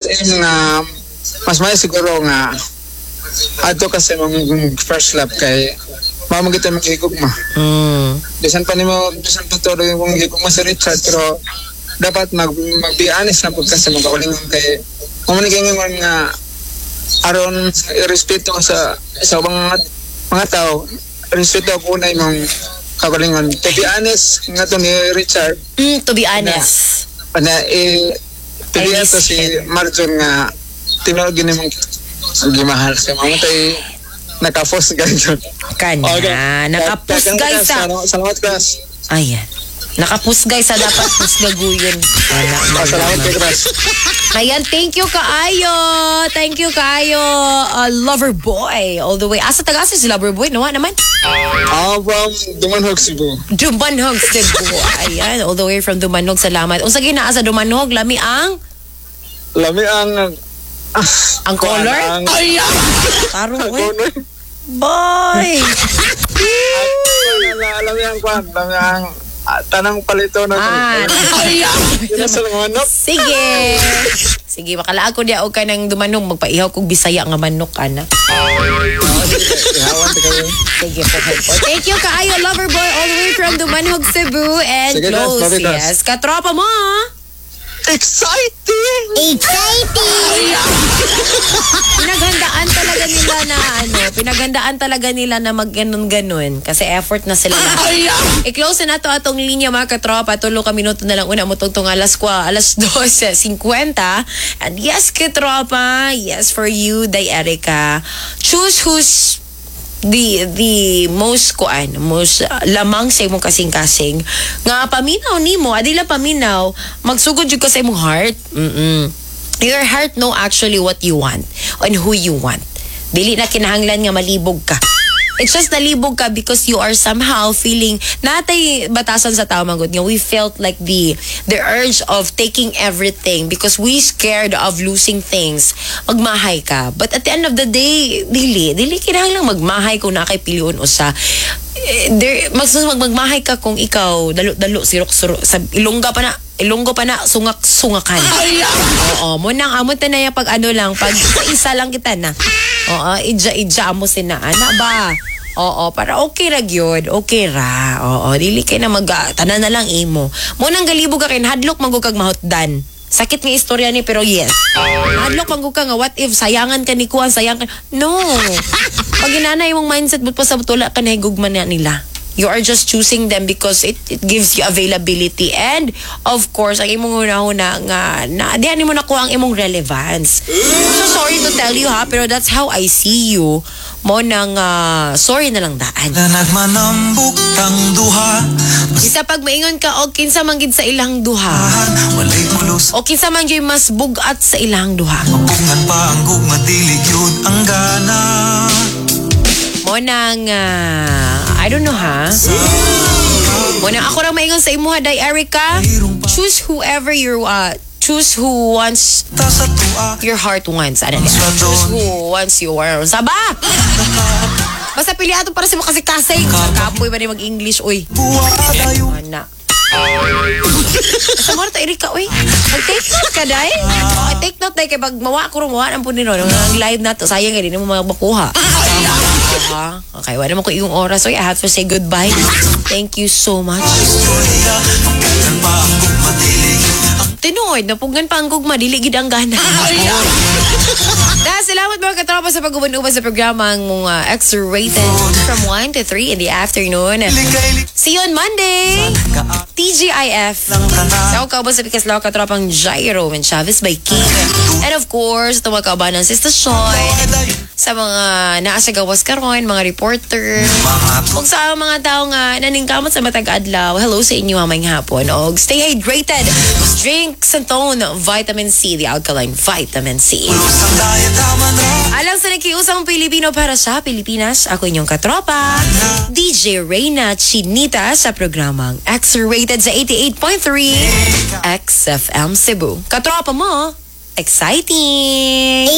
aim nga mas may siguro nga ato kasi mong first love kay mamagita mong higugma. Bisan pa todo yung kung higugma si Richard, pero dapat mag-be honest na po kasi magkawalingan kay mamanigay nga aron respeto sa mga tao, respeto ko na yung kawalingan. To be honest nga to ni Richard, to be honest pilihan to si Marjon nga tinawagin ni mong gimahal sa mga tayo nakapos guys. Nakapusgay sa salamat guys. Ayan, nakapusgay sa dapat pusgaguyon. Salamat kay Gras. Ayan, thank you kaayo Lover Boy all the way. Asa tagasa si Lover Boy nawa naman? From Dumanhog, Cebu. Ayan, all the way from Dumanhog. Salamat. Unsa ginaa sa Dumanhog? Lami ang color? Tarong boy. Lami ang tanang palito na Sige, makalaag ko diya og ka ng Dumanhog, magpaihaw kog Bisaya nga manok ana. Sige po. Thank you kaayo Lover Boy all the way from Dumanhog, Cebu and sige, close. Yes, katropa mo. Exciting! Pinaghandaan talaga nila na mag-ganon-ganon kasi effort na sila lahat. I-close na to atong linya mga katropa. 3 ka minuto na lang una mo tong alas 12:50. And yes, katropa, yes for you, Day Erica. Choose who's the most lamang sa imong kasing-kasing nga paminaw nimo, adila paminaw magsugod jud ka sa imong heart. Your heart know actually what you want and who you want. Dili na kinahanglan nga malibog ka. It's just nalibog ka because you are somehow feeling natay batasan sa tao magud nga we felt like the urge of taking everything because we scared of losing things. Magmahay ka. But at the end of the day, dili kinahanglan magmahay kung na kay piliun usa. Magmahay ka kung ikaw dalo sirok-suro sa Ilonggo pa na sungak-sungakan. Oo, mo nang amo tanaya pag pag isa lang kita na. Oo, ija mo sinaan na ba? Oo, para okay ra gyud, okay ra. Oo, dili kay na tanan na lang imo. Mo nang galibog ka kin hadlok magug kag mahutdan. Sakit nga istorya ni pero yes. Hadlok magug ka nga what if sayangan ka ni kuan, sayang ka. No. Pag inanay imong mindset but pa sa tula ka na higugman na nila. You are just choosing them because it gives you availability and of course ang imong una nga diyan mo nakuha ang imong relevance. So sorry to tell you pero that's how I see you. Mo nang sorry na lang daan. Nagmanambuk ang duha. Isa pag maingon ka og kinsa man gid sa ilang duha. O kinsa man gyud mas bugat sa ilang duha. Mapungan pa ang gugma dili gyud ang gana. Mo nang I don't know mo nang ako ra maingon sa imuha Day Erica. Choose whoever choose who wants your heart wants. Choose who wants your Saba! Basta pili ato para sa mo kasi kasing. Kapoy ba ni mag-English, uy. Ana. Sa mo ta Erika, uy. Mag-take note ka, Day. Take note, Day. Kaya pag mawa ko rumawa ng punino. Ang live na to. Sayang nga, di na mo makuha. Okay, wala naman ko yung oras. So I have to say goodbye. Thank you so much. Tinood, napugan pa ang gugma, diligid ang gana. Salamat mga katropa sa pag-uban-uban sa programang mga X-rated from 1 to 3 in the afternoon. See you on Monday! TGIF. Sa kauban sa pikas lawa katropang Jairo and Chavez by King. And of course, ito mga kauban ng Sister Sean. Sa mga naasa gawas karon, mga reporter. Kung sa mga tao nga naningkamot sa matag adlaw, hello sa inyo mamang hapon. Og stay hydrated. Drink Santone Vitamin C, the alkaline vitamin C. Alang sa nakiusang Pilipino para sa Pilipinas, ako inyong katropa, DJ Reyna Chinita sa programang X-Rated sa 88.3 XFM Cebu. Katropa mo, exciting!